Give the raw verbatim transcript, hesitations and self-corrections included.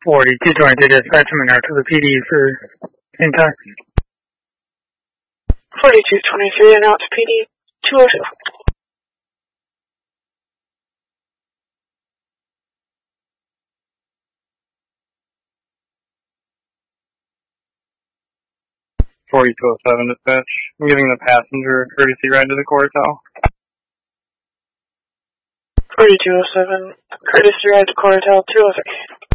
forty-two twenty-two dispatch, I'm out to the P D for same time. forty-two twenty-three and out to P D two oh two. forty-two oh seven dispatch. I'm giving the passenger a courtesy ride to the Coratel. forty-two oh seven, courtesy ride to Coratel two oh three.